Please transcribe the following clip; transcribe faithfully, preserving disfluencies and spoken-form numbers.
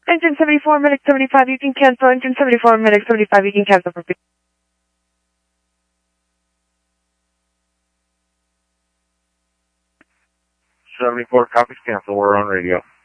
Engine seventy-four, medic seventy-five, you can cancel. Engine seventy-four, medic seventy-five, you can cancel for seventy-four, copies, cancel. We're on radio.